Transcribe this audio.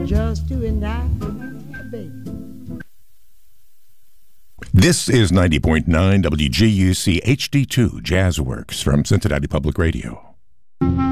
just you and I, baby. This is 90.9 WGUC HD2 Jazzworks from Cincinnati Public Radio.